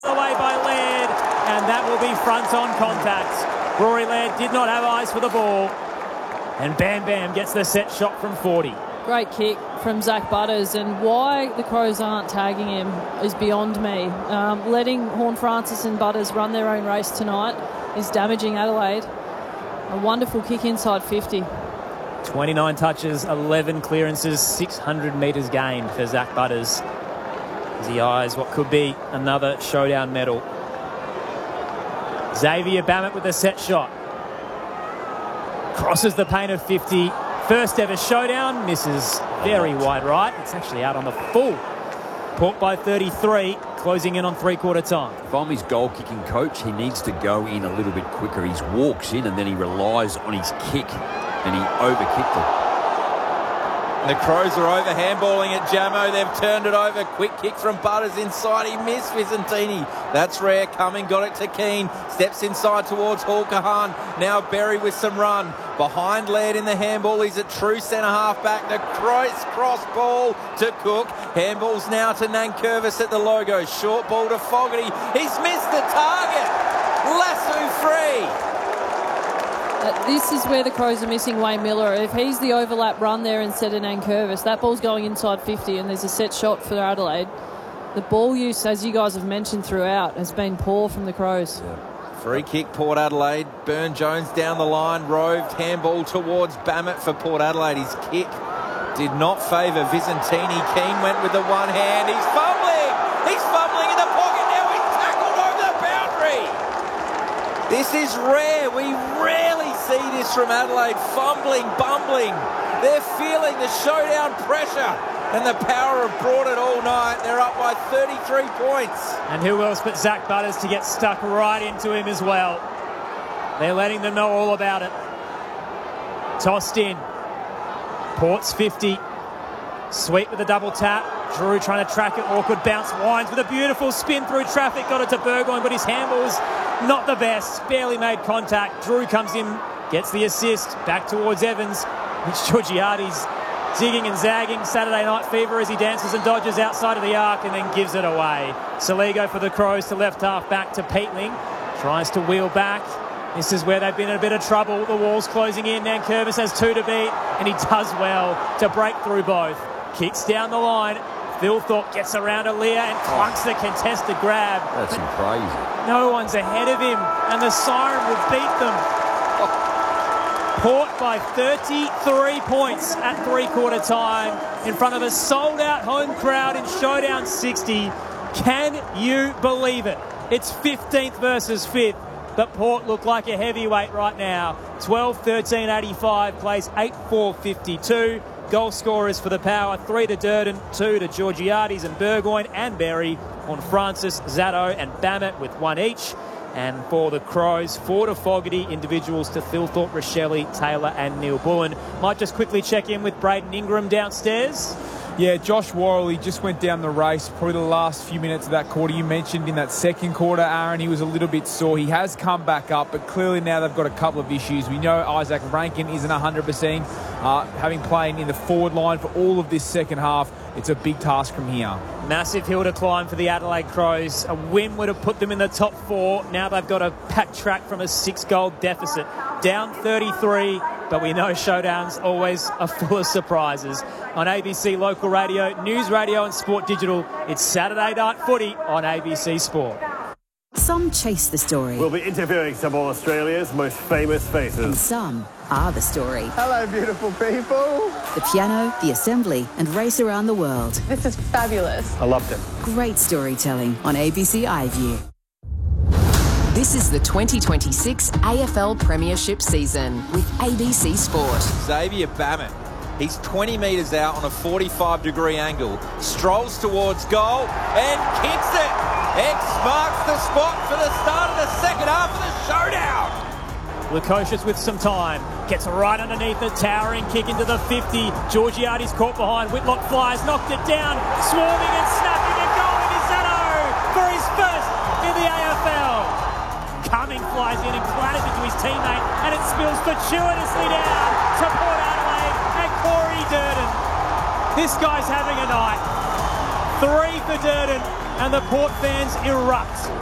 away by Laird, and that will be front-on contact. Rory Laird did not have eyes for the ball, and Bam Bam gets the set shot from 40. Great kick from Zach Butters, and why the Crows aren't tagging him is beyond me. Letting Horne-Francis and Butters run their own race tonight is damaging Adelaide. A wonderful kick inside 50. 29 touches, 11 clearances, 600 metres gained for Zach Butters as he eyes what could be another showdown medal. Xavier Bammett with a set shot. Crosses the paint of 50. First ever showdown, misses very wide right. It's actually out on the full. Port by 33, closing in on three-quarter time. If I'm his goal-kicking coach, he needs to go in a little bit quicker. He walks in and then he relies on his kick, and he overkicked it. The Crows are over handballing at Jamo. They've turned it over. Quick kick from Butters inside. He missed Vicentini. That's rare. Coming, got it to Keane. Steps inside towards Hall-Kahan. Now Berry with some run. Behind Laird in the handball. He's a true centre half back. The Crows cross ball to Cook. Handballs now to Nankervis at the logo. Short ball to Fogarty. He's missed the target. Lasso free. This is where the Crows are missing Wayne Miller. If he's the overlap run there instead of Nankervis, that ball's going inside 50 and there's a set shot for Adelaide. The ball use, as you guys have mentioned throughout, has been poor from the Crows. Yeah. Free kick, Port Adelaide. Burne-Jones down the line, roved, handball towards Bammett for Port Adelaide. His kick did not favour Vicentini. Keane went with the one hand. He's fumbling! He's fumbling in the pocket now. He's tackled over the boundary. This is rare. We rarely see this from Adelaide. Fumbling, bumbling. They're feeling the showdown pressure, and the Power have brought it all night. They're up by 33 points. And who else but Zach Butters to get stuck right into him as well. They're letting them know all about it. Tossed in. Port's 50. Sweet with a double tap. Drew trying to track it. Awkward bounce. Wines with a beautiful spin through traffic. Got it to Burgoyne, but his handball was not the best. Barely made contact. Drew comes in, gets the assist. Back towards Evans. Which Georgiades zigging and zagging. Saturday Night Fever as he dances and dodges outside of the arc and then gives it away. Saligo for the Crows to left half back to Peatling. Tries to wheel back. This is where they've been in a bit of trouble. The wall's closing in. Nankervis has two to beat, and he does well to break through both. Kicks down the line. Thilthorpe gets around Aaliyah and clunks the contested grab. That's crazy. No one's ahead of him, and the siren will beat them. Port by 33 points at three-quarter time in front of a sold-out home crowd in Showdown 60. Can you believe it? It's 15th versus 5th, but Port look like a heavyweight right now. 12-13-85 plays 8-4-52. Goal scorers for the Power, 3 to Durden, 2 to Georgiades and Burgoyne and Berry. On Francis, Zatto and Bammett with 1 each. And for the Crows, 4 to Fogarty, individuals to Thilthorpe, Rochelle, Taylor and Neil Bullen. Might just quickly check in with Braden Ingram downstairs. Yeah, Josh Worrell, he just went down the race, probably the last few minutes of that quarter. You mentioned in that second quarter, Aaron, he was a little bit sore. He has come back up, but clearly now they've got a couple of issues. We know Isaac Rankin isn't 100%, having played in the forward line for all of this second half. It's a big task from here. Massive hill to climb for the Adelaide Crows. A win would have put them in the top 4. Now they've got to backtrack from a 6-goal deficit. Down 33, but we know Showdowns always are full of surprises. On ABC Local Radio, News Radio and Sport Digital, it's Saturday Night Footy on ABC Sport. Some chase the story. We'll be interviewing some of Australia's most famous faces. And some are the story. Hello, beautiful people. The piano, the assembly, and race around the world. This is fabulous. I loved it. Great storytelling on ABC iView. This is the 2026 AFL Premiership season with ABC Sport. Xavier Bammett. He's 20 metres out on a 45-degree angle. Strolls towards goal and kicks it. X marks the spot for the start of the second half of the showdown. Lukosius with some time. Gets right underneath the towering kick into the 50. Georgiades caught behind. Whitlock flies, knocked it down. Swarming and snapping and going is Zatto for his first in the AFL. Cumming flies in and clatters into his teammate, and it spills fortuitously down to Port Adelaide and Corey Durden. This guy's having a night. 3 for Durden. and the Port fans erupt